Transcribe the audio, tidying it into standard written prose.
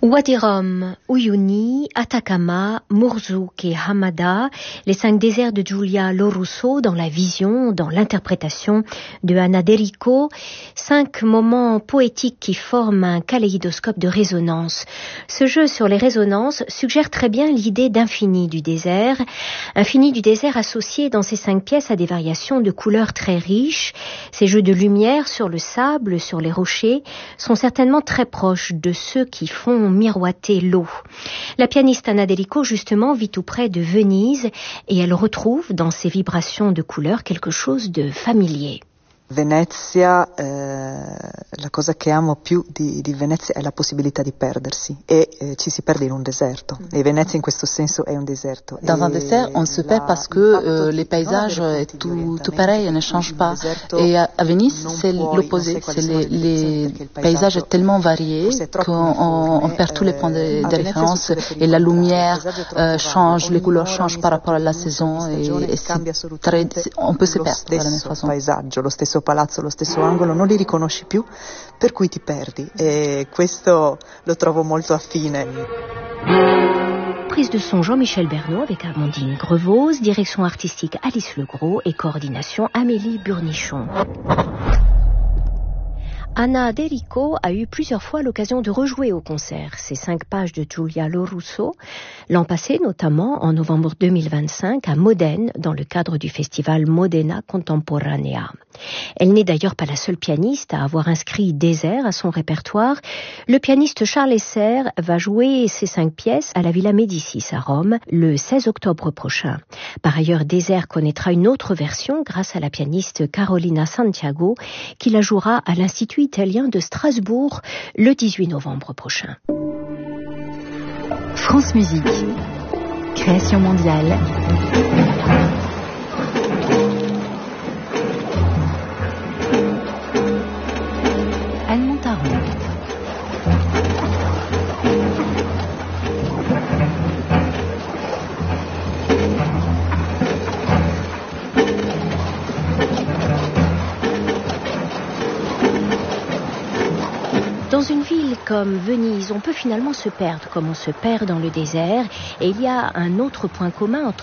Wadi Rum, Uyuni, Atacama, Murzouk et Hamada, les 5 déserts de Giulia Lorusso dans la vision, dans l'interprétation de Anna D'Errico, 5 moments poétiques qui forment un kaléidoscope de résonance. Ce jeu sur les résonances suggère très bien l'idée d'infini du désert associé dans ces 5 pièces à des variations de couleurs très riches. Ces jeux de lumière sur le sable, sur les rochers, sont certainement très proches de ceux qui font miroiter l'eau. La pianiste Anna D'Errico, justement, vit tout près de Venise et elle retrouve dans ces vibrations de couleurs quelque chose de familier. Venezia, la cosa che amo più di Venezia è la possibilità di perdersi e ci si perde in un deserto e Venezia in questo senso è un deserto. Dans un désert, on se perd parce que les paysages tout pareil, ne changent pas. Et à Venise, c'est l'opposé. C'est les paysages tellement variés qu'on perd tous les points de référence et la lumière change, les couleurs changent par rapport à la saison et on peut se perdre de la même façon. Lo stesso palazzo, lo stesso angolo, non li riconosci più, per cui ti perdi e questo lo trovo molto affine. Prise de son Jean-Michel Bernot avec Amandine Grevose, direction artistique Alice Legros et coordination Amélie Burnichon. Anna D'Errico a eu plusieurs fois l'occasion de rejouer au concert ces 5 pages de Giulia Lorusso, l'an passé notamment en novembre 2025 à Modène dans le cadre du festival Modena Contemporanea. Elle n'est d'ailleurs pas la seule pianiste à avoir inscrit Désert à son répertoire. Le pianiste Charles Esser va jouer ces 5 pièces à la Villa Médicis à Rome le 16 octobre prochain. Par ailleurs, Désert connaîtra une autre version grâce à la pianiste Carolina Santiago qui la jouera à l'Institut italien de Strasbourg le 18 novembre prochain. France Musique, création mondiale. Anne Montaron. Dans une ville comme Venise, on peut finalement se perdre comme on se perd dans le désert. Et il y a un autre point commun entre